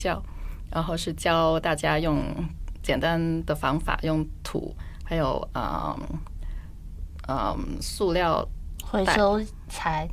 教，然后是教大家用简单的方法，用土还有塑料回收材，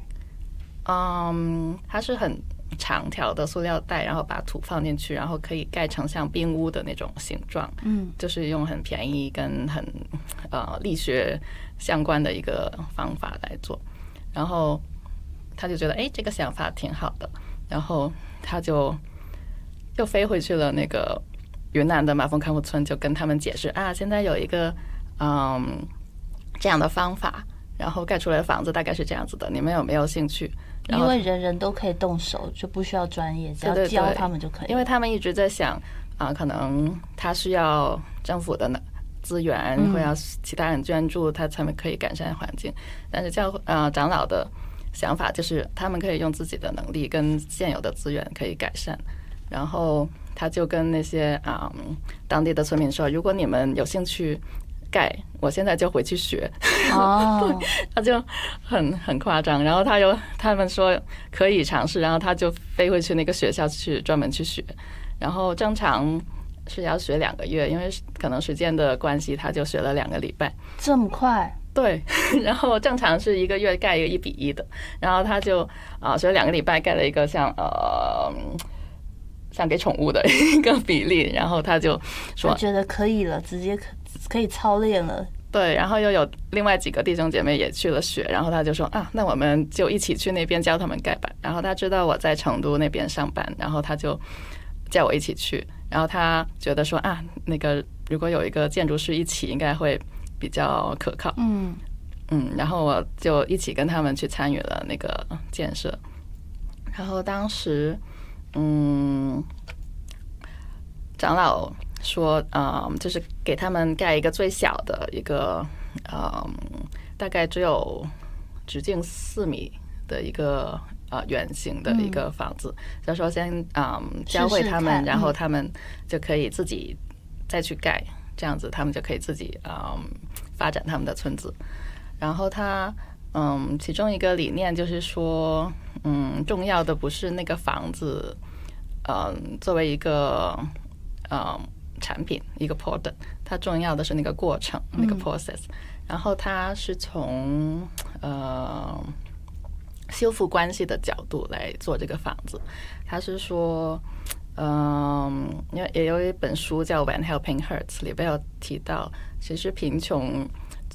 它是很长条的塑料袋，然后把土放进去，然后可以盖成像冰屋的那种形状。就是用很便宜跟很力学相关的一个方法来做。然后他就觉得这个想法挺好的，然后他就又飞回去了那个云南的马蜂康复村，就跟他们解释现在有一个这样的方法，然后盖出来的房子大概是这样子的，你们有没有兴趣？ 因为人人都可以动手，就不需要专业，只要教他们就可以。 因为他们一直在想可能他需要政府的资源，会要其他人捐助，他才可以改善环境。但是长老的想法就是他们可以用自己的能力跟现有的资源可以改善。然后他就跟那些当地的村民说，如果你们有兴趣盖，我现在就回去学。他就很夸张，然后他们说可以尝试，然后他就飞回去那个学校去专门去学。然后正常是要学2个月，因为可能时间的关系，他就学了2个礼拜。 这么快？ 对，然后正常是1个月盖一个1:1的，然后他就学了2个礼拜盖了一个像给宠物的一个比例，然后他就说他觉得可以了，直接可以操练了。 对，然后又有另外几个弟兄姐妹也去了学，然后他就说那我们就一起去那边教他们盖吧。然后他知道我在成都那边上班，然后他就叫我一起去。然后他觉得说那个如果有一个建筑师一起，应该会比较可靠。然后我就一起跟他们去参与了那个建设。然后当时长老说就是给他们盖一个最小的一个大概只有直径4米的一个圆形的一个房子，就说先教会他们，然后他们就可以自己再去盖，这样子他们就可以自己发展他们的村子。然后他其中一个理念就是说重要的不是那个房子作为一个产品一个 product， 它重要的是那个过程，那个 process。然后它是从修复关系的角度来做这个房子。他是说也有一本书叫 When Helping Hurts， 里边有提到其实贫穷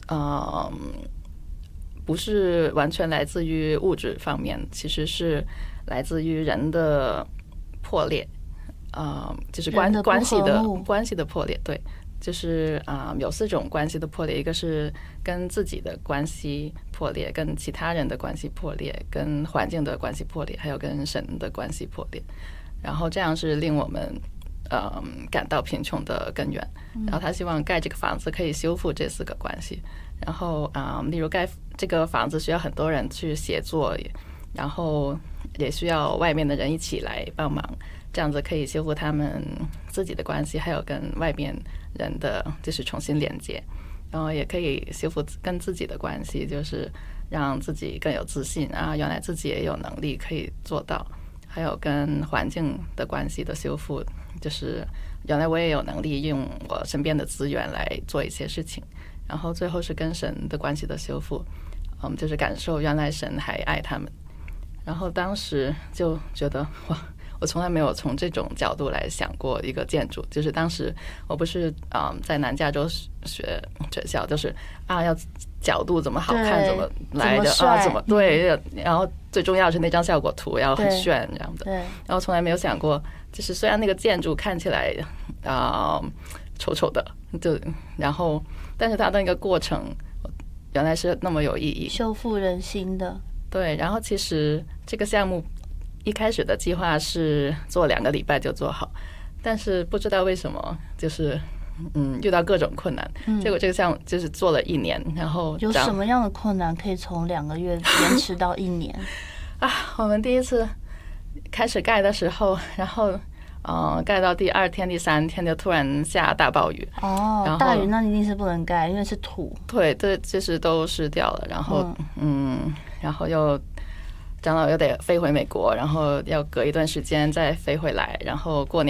不是完全来自于物质方面，其实是来自于人的破裂，就是关系的破裂。对，就是有4种关系的破裂，一个是跟自己的关系破裂，跟其他人的关系破裂，跟环境的关系破裂，还有跟神的关系破裂。然后这样是令我们感到贫穷的根源。然后他希望盖这个房子可以修复这4个关系。然后例如盖这个房子需要很多人去协作，然后也需要外面的人一起来帮忙，这样子可以修复他们自己的关系，还有跟外面人的就是重新连接。然后也可以修复跟自己的关系，就是让自己更有自信原来自己也有能力可以做到。还有跟环境的关系的修复，就是原来我也有能力用我身边的资源来做一些事情。然后最后是跟神的关系的修复，就是感受原来神还爱他们。然后当时就觉得哇，我从来没有从这种角度来想过一个建筑。就是当时我不是在南加州学校，就是要角度怎么好看，怎么来的怎么对，然后最重要是那张效果图要很炫这样的。然后从来没有想过，就是虽然那个建筑看起来丑丑的，然后但是它的那个过程原来是那么有意义， 修复人心的。 对，然后其实这个项目一开始的计划是做2个礼拜就做好，但是不知道为什么就是遇到各种困难，结果这个项目就是做了1年。然后有什么样的困难可以从2个月延迟到1年？ 我们第一次开始盖的时候，然后盖到第2天第3天就突然下大暴雨。 大雨那一定是不能盖，因为是土。 对，就是都湿掉了。然后然后又长老又得飞回美国，然后要隔一段时间再飞回来，然后过2